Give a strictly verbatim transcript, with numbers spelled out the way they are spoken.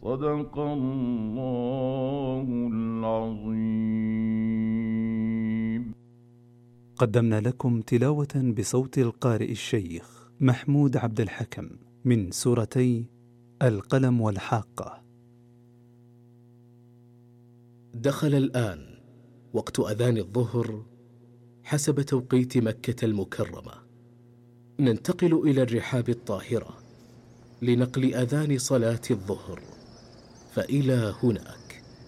صدق الله العظيم. قدمنا لكم تلاوة بصوت القارئ الشيخ محمود عبد الحكم من سورتي القلم والحاقة. دخل الآن وقت أذان الظهر حسب توقيت مكة المكرمة. ننتقل إلى الرحاب الطاهرة لنقل أذان صلاة الظهر، فإلى هناك.